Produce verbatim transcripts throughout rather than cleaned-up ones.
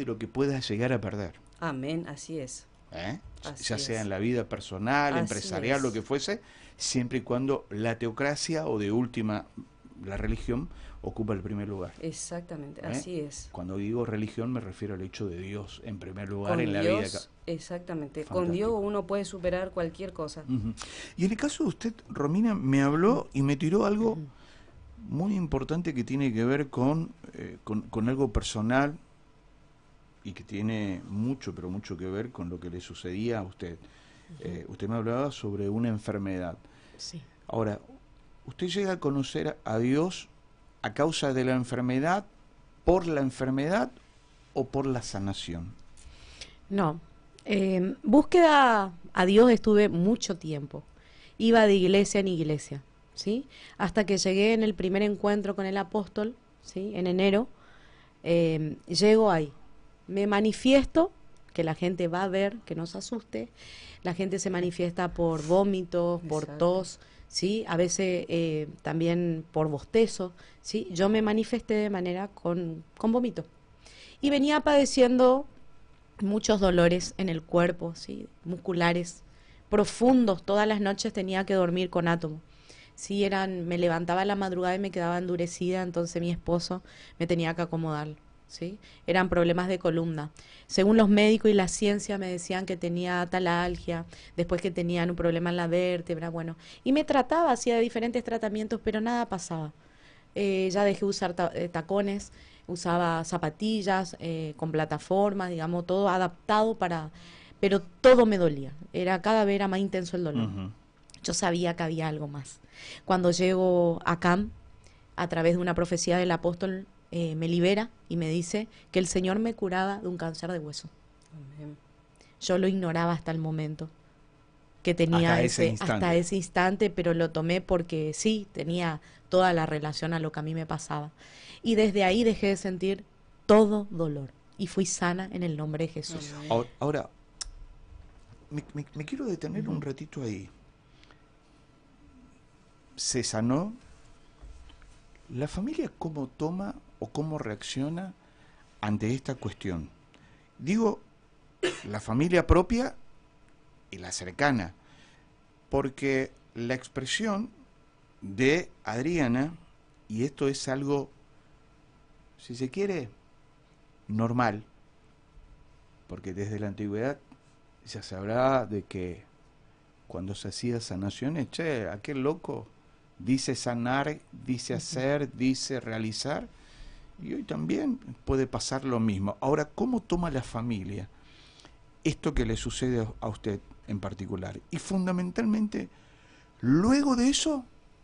de lo que puedas llegar a perder. Amén, así es. ¿Eh? Así Ya sea es. en la vida personal, Así empresarial, es. lo que fuese, siempre y cuando la teocracia o de última la religión ocupa el primer lugar. Exactamente, ¿Eh? así es. Cuando digo religión me refiero al hecho de Dios en primer lugar Con en la Dios, vida. exactamente. Fantástico. Con Dios uno puede superar cualquier cosa. Uh-huh. Y en el caso de usted, Romina, me habló y me tiró algo Uh-huh. muy importante que tiene que ver con, eh, con, con algo personal y que tiene mucho, pero mucho que ver con lo que le sucedía a usted. Uh-huh. Eh, usted me hablaba sobre una enfermedad. Sí. Ahora, ¿usted llega a conocer a Dios a causa de la enfermedad, por la enfermedad o por la sanación? No. Eh, búsqueda a Dios estuve mucho tiempo. Iba de iglesia en iglesia, ¿sí? Hasta que llegué en el primer encuentro con el apóstol, ¿sí? En enero, eh, llego ahí. Me manifiesto, que la gente va a ver, que no se asuste. La gente se manifiesta por vómitos, por Exacto. tos, ¿sí? A veces eh, también por bostezo, ¿sí? Yo me manifesté de manera con, con vómito. Y venía padeciendo muchos dolores en el cuerpo, ¿sí? Musculares, profundos. Todas las noches tenía que dormir con átomo. Sí, eran, me levantaba a la madrugada y me quedaba endurecida, entonces mi esposo me tenía que acomodar, ¿sí? Eran problemas de columna. Según los médicos y la ciencia me decían que tenía talalgia, después que tenían un problema en la vértebra, bueno. Y me trataba, hacía diferentes tratamientos, pero nada pasaba. Eh, ya dejé usar ta eh, tacones, usaba zapatillas eh, con plataformas, digamos, todo adaptado para... Pero todo me dolía, era cada vez era más intenso el dolor. Uh-huh. Yo sabía que había algo más. Cuando llego acá, a través de una profecía del apóstol, eh, me libera y me dice que el Señor me curaba de un cáncer de hueso. Amén. Yo lo ignoraba hasta el momento que tenía hasta ese, ese instante. hasta ese instante, pero lo tomé porque sí, tenía toda la relación a lo que a mí me pasaba. Y desde ahí dejé de sentir todo dolor y fui sana en el nombre de Jesús. Amén. Ahora, ahora me, me, me quiero detener Uh-huh. un ratito ahí. Se sanó. ¿La familia cómo toma o cómo reacciona ante esta cuestión? Digo, la familia propia y la cercana, porque la expresión de Adriana, y esto es algo, si se quiere, normal, porque desde la antigüedad ya se hablaba de que cuando se hacía sanaciones, che, aquel loco dice sanar, dice hacer, dice realizar, y hoy también puede pasar lo mismo. Ahora, ¿cómo toma la familia esto que le sucede a usted en particular? Y fundamentalmente, luego de eso,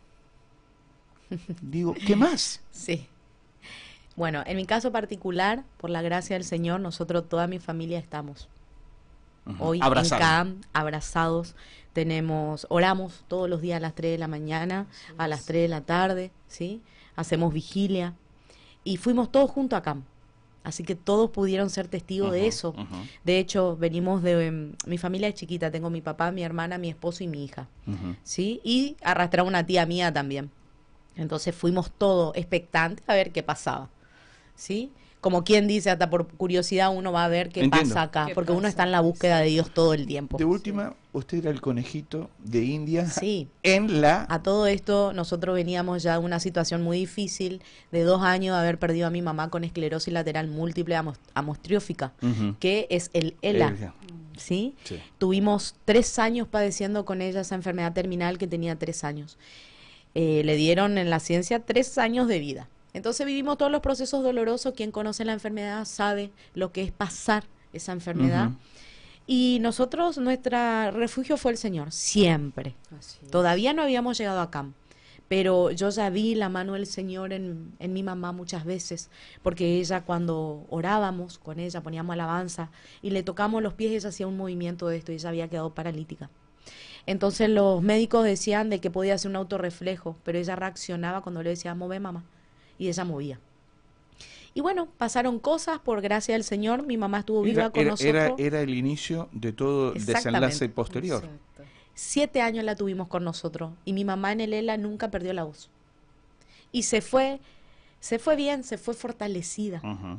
digo, ¿qué más? Sí. Bueno, en mi caso particular, por la gracia del Señor, nosotros, toda mi familia, estamos uh-huh. hoy Abrazado. en C A M, abrazados. Tenemos, oramos todos los días a las tres de la mañana, sí, a las tres de la tarde, ¿sí? Hacemos vigilia y fuimos todos juntos a C A M. Así que todos pudieron ser testigos uh-huh, de eso. Uh-huh. De hecho, venimos de... Um, mi familia es chiquita, tengo mi papá, mi hermana, mi esposo y mi hija, uh-huh. ¿sí? Y arrastraba una tía mía también. Entonces fuimos todos expectantes a ver qué pasaba, ¿sí? Como quien dice, hasta por curiosidad uno va a ver qué Entiendo. pasa acá, porque pasa? uno está en la búsqueda de Dios todo el tiempo. De última, sí. usted era el conejito de India sí. en la... A todo esto, nosotros veníamos ya de una situación muy difícil, de dos años de haber perdido a mi mamá con esclerosis lateral múltiple amostriófica, uh-huh. que es el E L A, el... ¿sí? ¿sí? Tuvimos tres años padeciendo con ella esa enfermedad terminal que tenía tres años. Eh, le dieron en la ciencia tres años de vida. Entonces vivimos todos los procesos dolorosos. Quien conoce la enfermedad sabe lo que es pasar esa enfermedad. Uh-huh. Y nosotros, nuestro refugio fue el Señor, siempre. Todavía no habíamos llegado a C A M, pero yo ya vi la mano del Señor en, en mi mamá muchas veces, porque ella, cuando orábamos con ella, poníamos alabanza y le tocamos los pies, ella hacía un movimiento de esto y ella había quedado paralítica. Entonces los médicos decían de que podía hacer un autorreflejo, pero ella reaccionaba cuando le decía, move mamá, y ella movía. Y bueno, pasaron cosas, por gracia del Señor, mi mamá estuvo viva era, con era, nosotros. Era, era el inicio de todo el desenlace posterior. Exacto. Siete años la tuvimos con nosotros, y mi mamá en el E L A nunca perdió la voz. Y se fue, se fue bien, se fue fortalecida. Uh-huh.